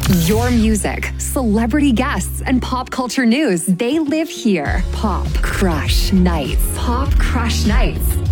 Your music, celebrity guests, and pop culture news, they live here. Pop Crush Nights. Pop Crush Nights.